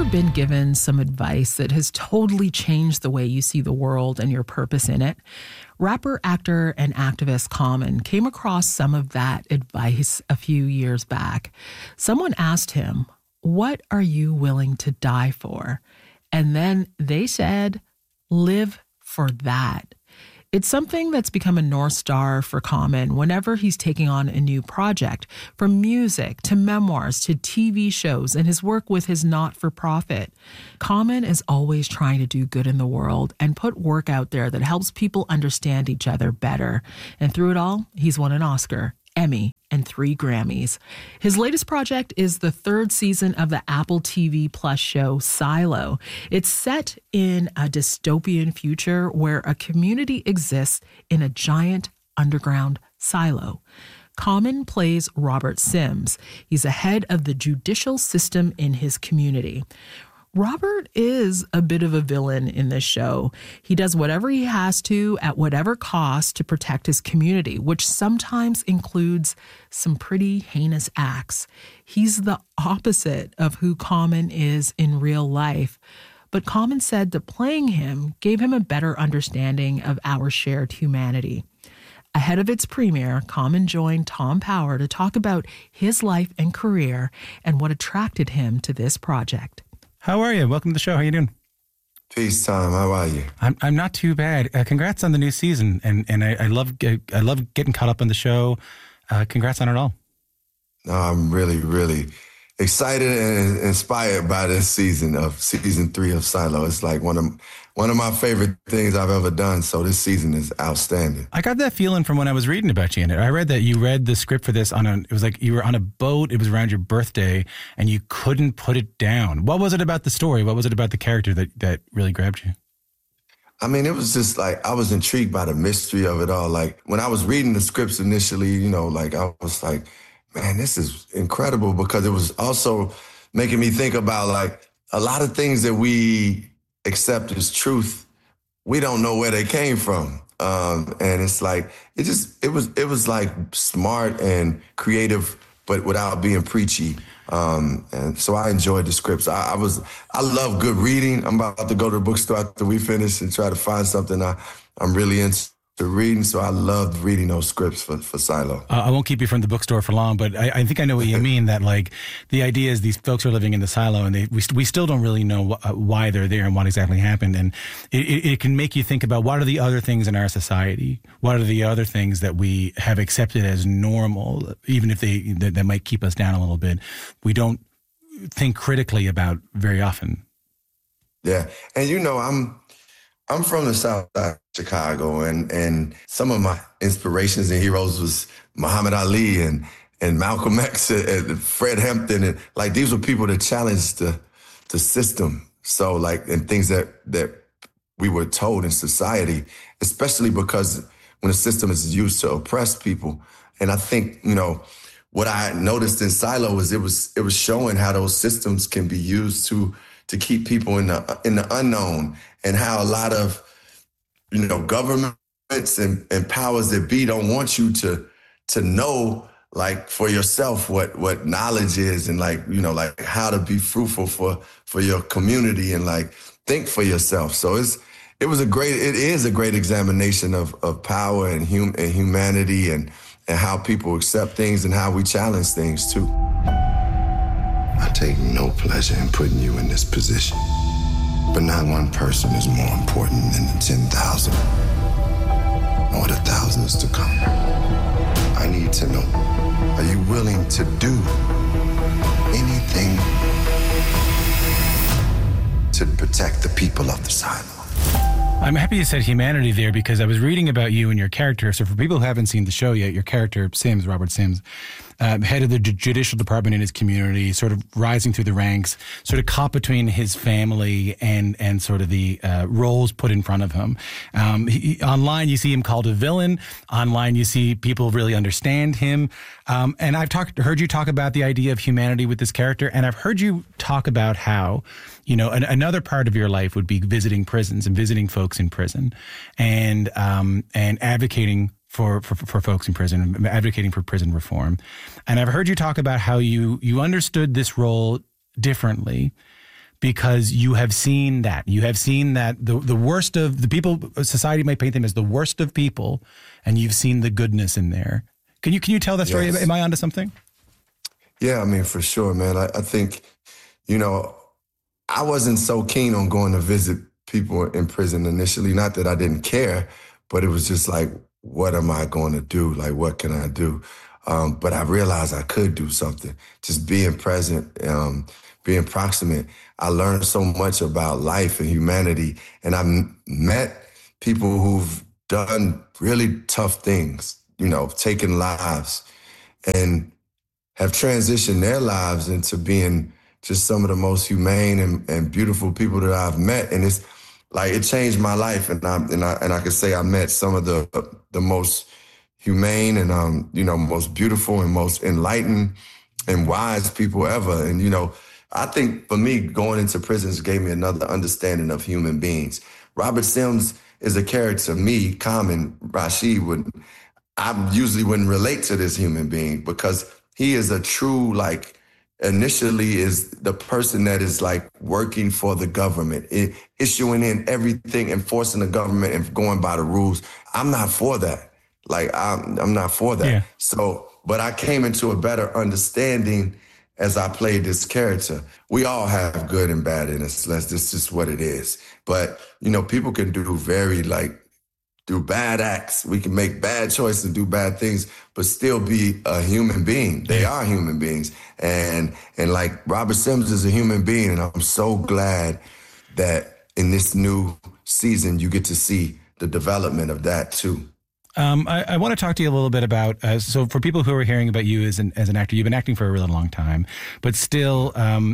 ever been given some advice that has totally changed the way you see the world and your purpose in it? Rapper, actor, and activist Common came across some of that advice a few years back. Someone asked him, "What are you willing to die for?" And then they said, "Live for that." It's something that's become a North Star for Common whenever he's taking on a new project, from music to memoirs to TV shows and his work with his not-for-profit. Common is always trying to do good in the world and put work out there that helps people understand each other better. And through it all, he's won an Oscar, Emmy, and 3 Grammys. His latest project is the 3rd season of the Apple TV Plus show Silo. It's set in a dystopian future where a community exists in a giant underground silo. Common plays Robert Sims. He's the head of the judicial system in his community. Robert is a bit of a villain in this show. He does whatever he has to at whatever cost to protect his community, which sometimes includes some pretty heinous acts. He's the opposite of who Common is in real life. But Common said that playing him gave him a better understanding of our shared humanity. Ahead of its premiere, Common joined Tom Power to talk about his life and career and what attracted him to this project. How are you? Welcome to the show. How are you doing? Peace, Tom. How are you? I'm not too bad. Congrats on the new season, and I love getting caught up on the show. Congrats on it all. No, I'm really excited and inspired by this season 3 of Silo. It's like one of my favorite things I've ever done. So this season is outstanding. I got that feeling from when I was reading about you in it. I read that you read the script for this it was like you were on a boat. It was around your birthday, and you couldn't put it down. What was it about the story? What was it about the character that really grabbed you? I mean, it was just like I was intrigued by the mystery of it all. Like when I was reading the scripts initially, like I was like, man, this is incredible, because it was also making me think about like a lot of things that we accept as truth. We don't know where they came from. And it's like, it was like smart and creative, but without being preachy. And so I enjoyed the scripts. I love good reading. I'm about to go to the bookstore after we finish and try to find something I'm really into reading. So I loved reading those scripts for Silo. I won't keep you from the bookstore for long, but I think I know what you mean, that like the idea is these folks are living in the silo, and we still don't really know why they're there and what exactly happened. And it can make you think about what are the other things in our society? What are the other things that we have accepted as normal, even if that might keep us down a little bit? We don't think critically about very often. Yeah. And I'm from the South Side of Chicago, and some of my inspirations and heroes was Muhammad Ali and Malcolm X and Fred Hampton, and like these were people that challenged the system. So like, and things that we were told in society, especially because when the system is used to oppress people. And I think what I noticed in Silo was it was showing how those systems can be used to keep people in the unknown, and how a lot of, governments and powers that be don't want you to know, like, for yourself what knowledge is, and like how to be fruitful for your community, and like think for yourself. So it is a great examination of power and humanity and how people accept things and how we challenge things too. I take no pleasure in putting you in this position. But not one person is more important than the 10,000 or the thousands to come. I need to know, are you willing to do anything to protect the people of the silo? I'm happy you said humanity there, because I was reading about you and your character. So for people who haven't seen the show yet, your character, Robert Sims, head of the judicial department in his community, sort of rising through the ranks, sort of caught between his family and sort of the roles put in front of him. Online, you see him called a villain. Online, you see people really understand him. And I've heard you talk about the idea of humanity with this character, and I've heard you talk about how, another part of your life would be visiting prisons and visiting folks in prison, and advocating for folks in prison, advocating for prison reform. And I've heard you talk about how you understood this role differently because you have seen that. You have seen that the worst of the people, society might paint them as the worst of people, and you've seen the goodness in there. Can you tell that story? Yes. Am I onto something? Yeah, I mean, for sure, man. I think, I wasn't so keen on going to visit people in prison initially. Not that I didn't care, but it was just like, what am I going to do? Like, what can I do? But I realized I could do something. Just being present, being proximate. I learned so much about life and humanity. And I've met people who've done really tough things, taken lives, and have transitioned their lives into being just some of the most humane and beautiful people that I've met. And it's like, it changed my life. And I could say I met some of the most humane and, most beautiful and most enlightened and wise people ever. And, I think for me, going into prisons gave me another understanding of human beings. Robert Sims is a character, me, Common, Rashid, I usually wouldn't relate to this human being because he is a true, initially is the person that is working for the government, issuing in everything, enforcing the government and going by the rules. I'm not for that. I'm not for that. Yeah. So, but I came into a better understanding as I played this character. We all have good and bad in us. This is just what it is. But, people can do bad acts. We can make bad choices and do bad things, but still be a human being. They are human beings. And Robert Sims is a human being. And I'm so glad that in this new season, you get to see the development of that too. I want to talk to you a little bit about, so for people who are hearing about you as an actor, you've been acting for a really long time, but still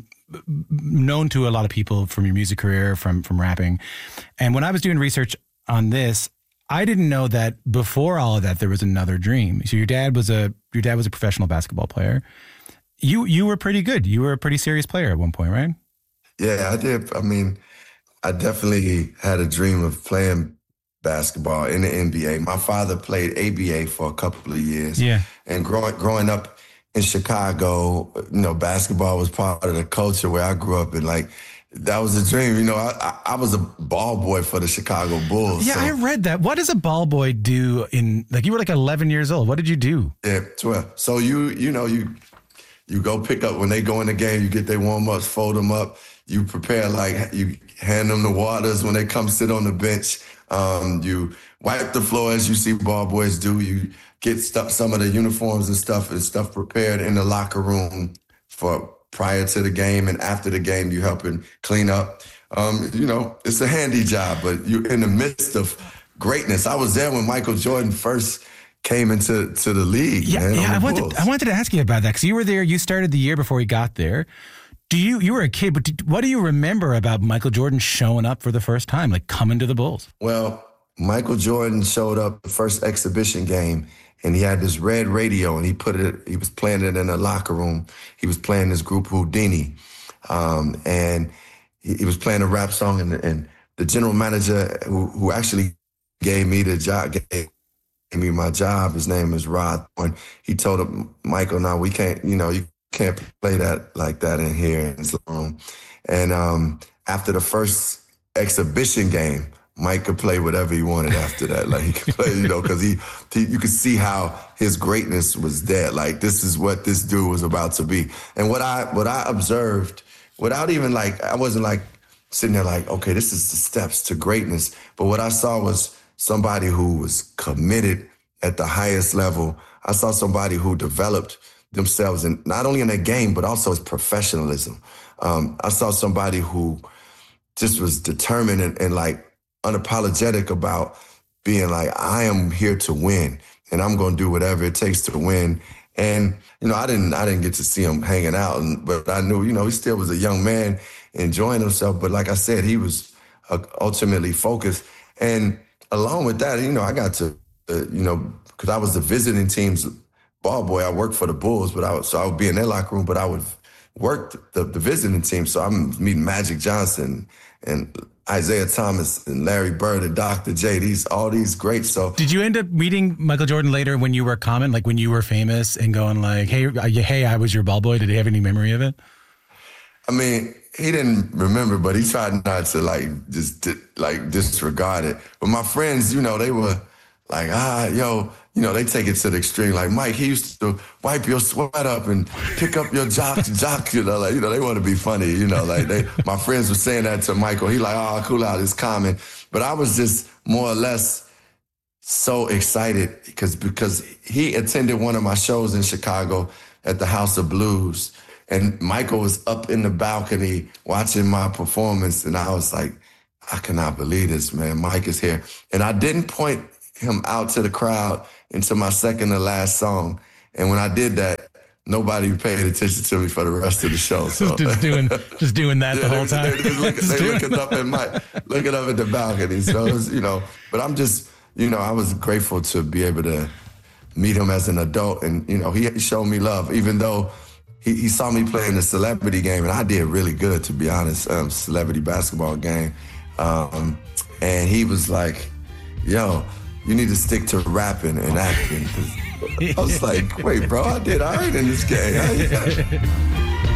known to a lot of people from your music career, from rapping. And when I was doing research on this, I didn't know that before all of that, there was another dream. So your dad was a professional basketball player. You were pretty good. You were a pretty serious player at one point, right? Yeah, I did. I mean, I definitely had a dream of playing basketball in the NBA. My father played ABA for a couple of years. Yeah. And growing up in Chicago, basketball was part of the culture where I grew up, and that was a dream. I was a ball boy for the Chicago Bulls. Yeah, so. I read that. What does a ball boy do you were 11 years old. What did you do? Yeah, 12. So you go pick up when they go in the game, you get their warm-ups, fold them up. You prepare, you hand them the waters when they come sit on the bench. You wipe the floor as you see ball boys do. You get some of the uniforms and stuff prepared in the locker room for prior to the game, and after the game, you helping clean up. It's a handy job, but you're in the midst of greatness. I was there when Michael Jordan first came into the league. Yeah, man, I wanted to ask you about that because you were there. You started the year before he got there. You were a kid, but what do you remember about Michael Jordan showing up for the first time, coming to the Bulls? Well, Michael Jordan showed up the first exhibition game, and he had this red radio, and he was playing it in the locker room. He was playing this group Houdini, and he was playing a rap song, and the general manager who actually gave me the job, gave me my job, his name is Rod, and he told him, Michael, no, we can't, you can't play that like that in here in this room. And after the first exhibition game, Mike could play whatever he wanted after that. He could play, because you could see how his greatness was there. This is what this dude was about to be. And what I observed, without even I wasn't sitting there okay, this is the steps to greatness. But what I saw was somebody who was committed at the highest level. I saw somebody who developed themselves, and not only in their game, but also his professionalism. I saw somebody who just was determined and unapologetic about being I am here to win, and I'm going to do whatever it takes to win. And, I didn't get to see him hanging out, but I knew, he still was a young man enjoying himself. But like I said, he was ultimately focused. And along with that, I got to, because I was the visiting team's ball boy. I worked for the Bulls, so I would be in their locker room, but I would work the visiting team. So I'm meeting Magic Johnson and Isaiah Thomas and Larry Bird and Dr. J, all these greats. So did you end up meeting Michael Jordan later when you were Common, when you were famous and going hey, I was your ball boy? Did he have any memory of it? I mean, he didn't remember, but he tried not to disregard it. But my friends, they were like, they take it to the extreme. Like Mike, he used to wipe your sweat up and pick up your jock, they want to be funny, my friends were saying that to Michael. He like, oh, cool out, it's common. But I was just more or less so excited because he attended one of my shows in Chicago at the House of Blues. And Michael was up in the balcony watching my performance. And I was like, I cannot believe this, man. Mike is here. And I didn't point him out to the crowd until my second to last song. And when I did that, nobody paid attention to me for the rest of the show. So just doing that the whole time. They looking up at looking up at the balcony. So it was, but I'm just, I was grateful to be able to meet him as an adult. And, he showed me love, even though he saw me playing the celebrity game, and I did really good, to be honest, celebrity basketball game. And he was like, yo, you need to stick to rapping and acting. I was like, wait, bro, I did all right in this game.